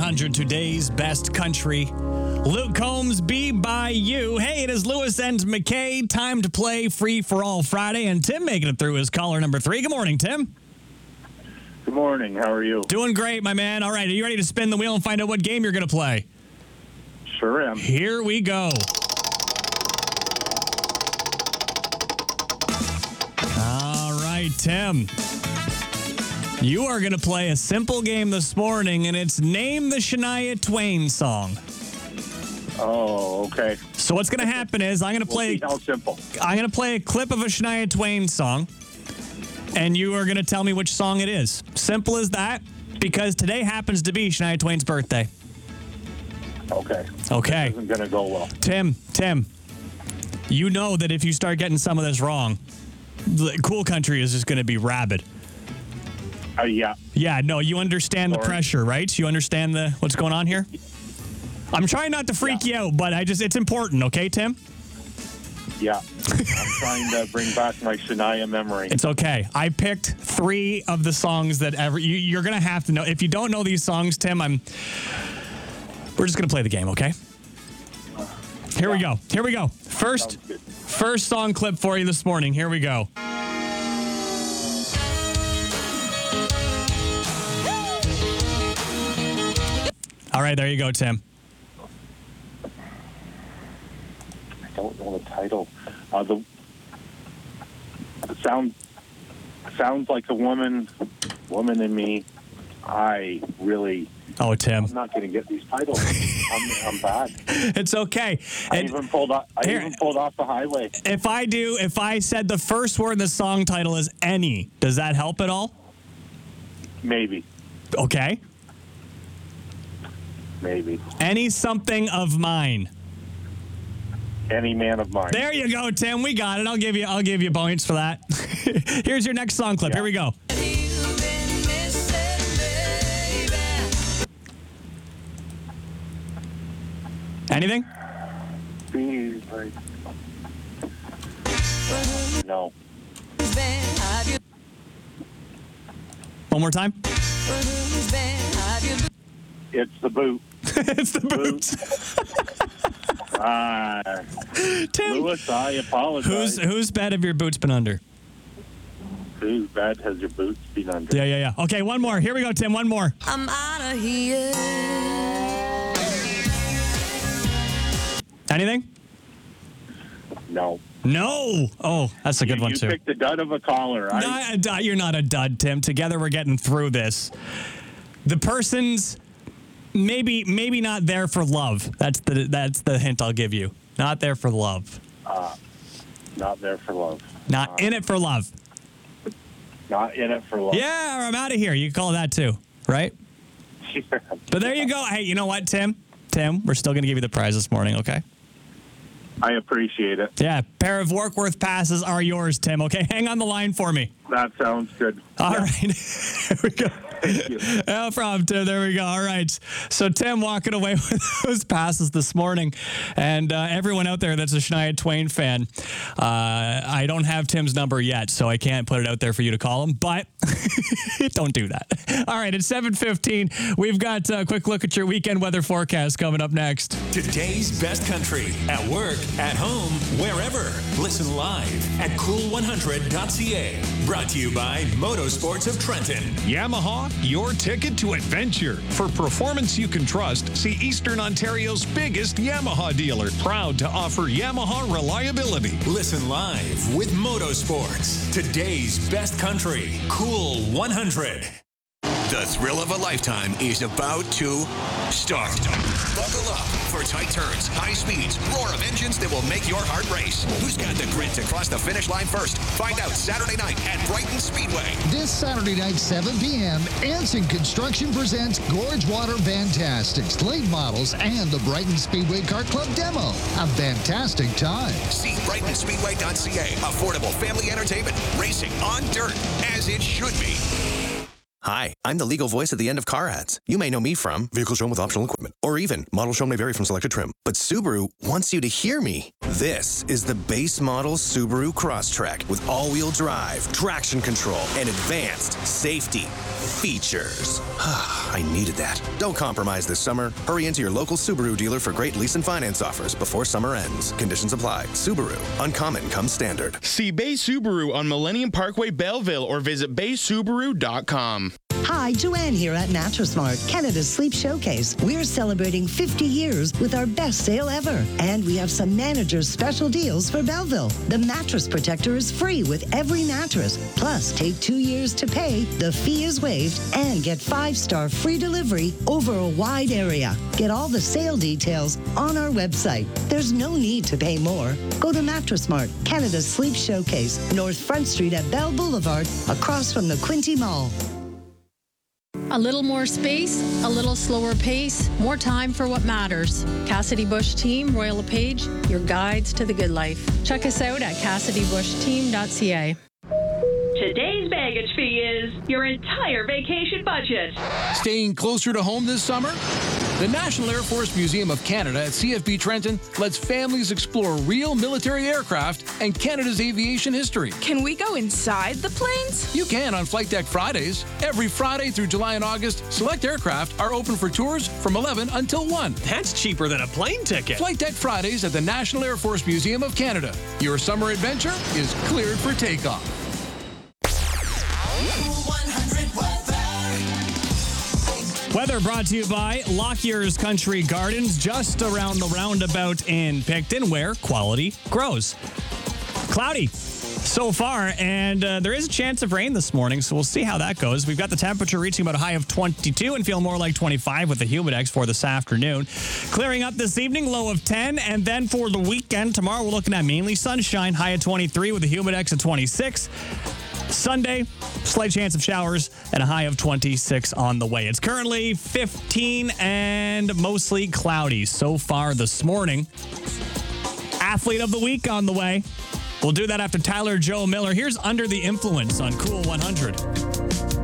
100, today's best country. Luke Combs, Be By You. Hey, it is Lewis and McKay. Time to play Free for All Friday, and Tim making it through is caller number 3. Good morning, Tim. Good morning. How are you? Doing great, my man. All right, are you ready to spin the wheel and find out what game you're going to play? Sure am. Here we go. All right, Tim. You are going to play a simple game this morning, and it's Name the Shania Twain song. Oh, okay. So what's going to happen is I'm going to play. How simple? I'm going to play a clip of a Shania Twain song, and you are going to tell me which song it is. Simple as that, because today happens to be Shania Twain's birthday. Okay. Okay. This isn't going to go well. Tim, you know that if you start getting some of this wrong, the Cool Country is just going to be rabid. Yeah. Yeah, no, you understand the pressure, right? You understand what's going on here? I'm trying not to freak you out, but it's important, okay, Tim? Yeah. I'm trying to bring back my Shania memory. It's okay. I picked 3 of the songs that you're going to have to know. If you don't know these songs, Tim, we're just going to play the game, okay? Here we go. First song clip for you this morning. Here we go. All right, there you go, Tim. I don't know the title. The sounds like a woman in me. I really. Oh, Tim. I'm not going to get these titles. I'm bad. It's okay. I even pulled off the highway. If I said the first word in the song title is any, does that help at all? Maybe. Okay. Maybe. Any something of mine. Any man of mine. There you go, Tim. We got it. I'll give you points for that. Here's your next song clip. Yeah. Here we go. Anything? No. One more time. It's the boot. It's the boots. Tim, Lewis, I apologize. whose bed have your boots been under? Whose bed has your boots been under? Yeah. Okay, one more. Here we go, Tim. One more. I'm out of here. Anything? No. No. Oh, that's a good one, too. You picked the dud of a caller. You're not a dud, Tim. Together we're getting through this. The person's maybe not there for love. That's the hint I'll give you. Not there for love. Not there for love. Not in it for love. Not in it for love. Yeah, or I'm out of here. You can call it that too, right? Sure. But there you go. Hey, you know what, Tim? We're still going to give you the prize this morning, okay? I appreciate it. Yeah, pair of Warkworth passes are yours, Tim, okay? Hang on the line for me. That sounds good. All right. Here we go. Thank you. No problem, Tim. There we go. All right. So Tim walking away with those passes this morning. And everyone out there that's a Shania Twain fan, I don't have Tim's number yet, so I can't put it out there for you to call him. But don't do that. All right. It's 7:15. We've got a quick look at your weekend weather forecast coming up next. Today's best country. At work, at home, wherever. Listen live at cool100.ca. Brought to you by Motorsports of Trenton. Yamaha, your ticket to adventure. For performance you can trust, see Eastern Ontario's biggest Yamaha dealer. Proud to offer Yamaha reliability. Listen live with Motorsports. Today's best country. Cool 100. The thrill of a lifetime is about to start. Buckle up for tight turns, high speeds, roar of engines that will make your heart race. Who's got the grit to cross the finish line first? Find out Saturday night at Brighton Speedway. This Saturday night, 7 p.m., Anson Construction presents Gorge Water Fantastics, late models, and the Brighton Speedway Kart Club demo. A fantastic time. See BrightonSpeedway.ca. Affordable family entertainment. Racing on dirt, as it should be. Hi, I'm the legal voice at the end of car ads. You may know me from vehicle shown with optional equipment, or even model shown may vary from selected trim. But Subaru wants you to hear me. This is the base model Subaru Crosstrek with all-wheel drive, traction control, and advanced safety features. I needed that. Don't compromise this summer. Hurry into your local Subaru dealer for great lease and finance offers before summer ends. Conditions apply. Subaru. Uncommon comes standard. See Bay Subaru on Millennium Parkway, Belleville, or visit baysubaru.com. Hi, Joanne here at Mattress Mart, Canada's Sleep Showcase. We're celebrating 50 years with our best sale ever. And we have some manager's special deals for Belleville. The Mattress Protector is free with every mattress. Plus, take 2 years to pay, the fee is waived, and get 5-star free delivery over a wide area. Get all the sale details on our website. There's no need to pay more. Go to Mattress Mart, Canada's Sleep Showcase, North Front Street at Bell Boulevard, across from the Quinte Mall. A little more space, a little slower pace, more time for what matters. Cassidy Bush Team, Royal LePage, your guides to the good life. Check us out at CassidyBushTeam.ca. Today's baggage fee is your entire vacation budget. Staying closer to home this summer? The National Air Force Museum of Canada at CFB Trenton lets families explore real military aircraft and Canada's aviation history. Can we go inside the planes? You can on Flight Deck Fridays. Every Friday through July and August, select aircraft are open for tours from 11 until 1. That's cheaper than a plane ticket. Flight Deck Fridays at the National Air Force Museum of Canada. Your summer adventure is cleared for takeoff. Weather brought to you by Lockyer's Country Gardens, just around the roundabout in Picton, where quality grows. Cloudy so far, and there is a chance of rain this morning, so we'll see how that goes. We've got the temperature reaching about a high of 22 and feel more like 25 with the Humidex for this afternoon. Clearing up this evening, low of 10, and then for the weekend, tomorrow we're looking at mainly sunshine, high of 23 with the Humidex at 26. Sunday, slight chance of showers and a high of 26 on the way. It's currently 15 and mostly cloudy so far this morning. Athlete of the week on the way. We'll do that after Tyler Joe Miller. Here's Under the Influence on Cool 100.